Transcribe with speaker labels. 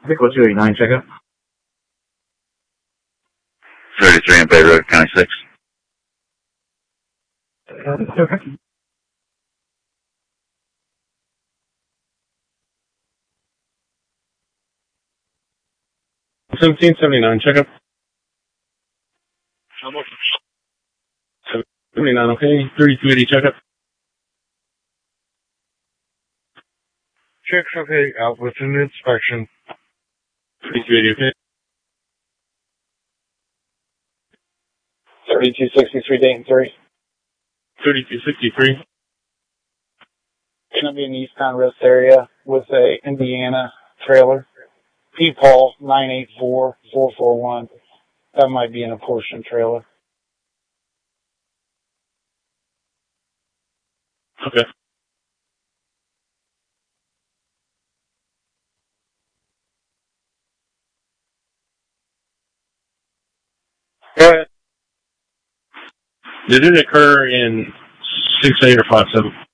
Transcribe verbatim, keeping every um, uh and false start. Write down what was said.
Speaker 1: Vehicle two eighty-nine, checkup.
Speaker 2: thirty-three in Bay Road, County six.
Speaker 1: Uh, okay. seventeen seventy-nine, checkup. seventy-nine, okay. thirty-two eighty, checkup. Checks, okay. Out with an inspection. thirty-two eighty, okay.
Speaker 3: thirty-two sixty-three, Dayton three.
Speaker 1: thirty-two sixty-three.
Speaker 3: Going to be in the East Conroe area with a Indiana trailer. P Paul nine eight four four four one. That might be an apportion trailer.
Speaker 1: Okay. Go ahead. Did it occur in six eight or five seven?